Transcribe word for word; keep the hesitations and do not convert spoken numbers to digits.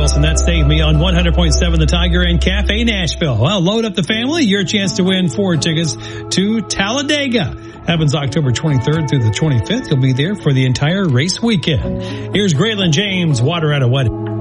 Wilson. That's Save Me on one hundred point seven The Tiger and Cafe Nashville. Well, load up the family. Your chance to win four tickets to Talladega. Happens October twenty-third through the twenty-fifth. You'll be there for the entire race weekend. Here's Graylin James, Water at a Wedding.